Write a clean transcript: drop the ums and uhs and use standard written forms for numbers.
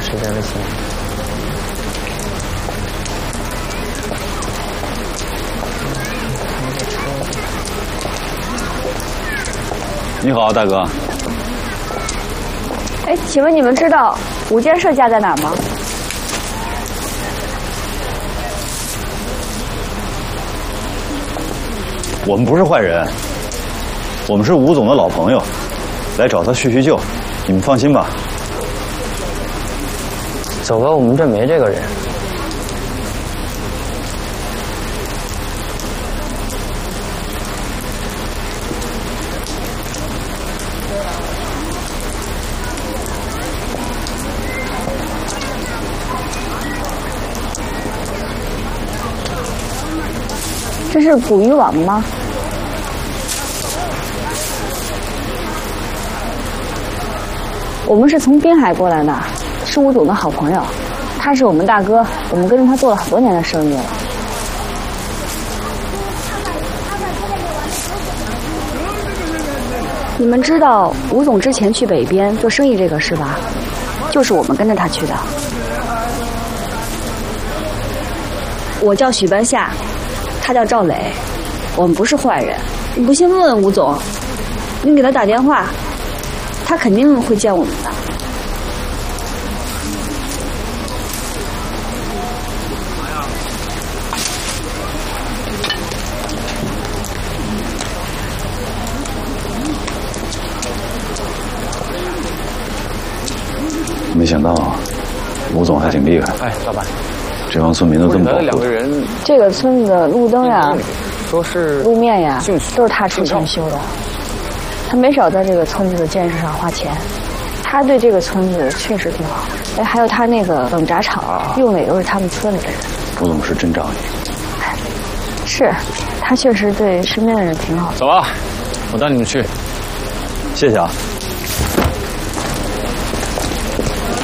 时间的钱。 你好，大哥。 哎，请问你们知道5建设家在哪儿吗？ 我们不是坏人，我们是吴总的老朋友，来找他叙叙旧。你们放心吧。 走吧，我们这没这个人。 这是捕鱼网吗？我们是从滨海过来的，是吴总的好朋友，他是我们大哥，我们跟着他做了很多年的生意了。你们知道吴总之前去北边做生意这个事吧？就是我们跟着他去的。我叫许半夏。他叫赵磊，我们不是坏人。你不信问问吴总，你给他打电话，他肯定会见我们的。 没想到，吴总还挺厉害。 哎，老板。 这帮村民都这么保护。 2个人， 这个村子的路灯呀， 说是路面呀，都是他出钱修的。他没少在这个村子的建设上花钱，他对这个村子确实挺好。哎，还有他那个冷轧厂，用的也都是他们村里的人。 吴总是真仗义。 是，他确实对身边的人挺好。 走啊，我带你们去。 谢谢啊。